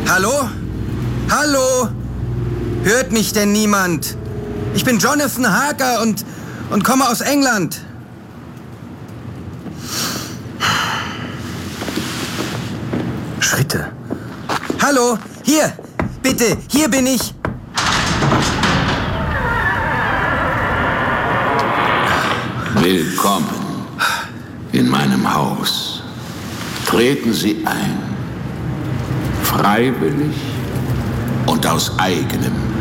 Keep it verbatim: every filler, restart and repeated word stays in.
Hallo? Hallo? Hört mich denn niemand? Ich bin Jonathan Harker und, und komme aus England. Schritte. Hallo? Hier! Bitte, hier bin ich! Willkommen in meinem Haus. Treten Sie ein. Freiwillig und aus eigenem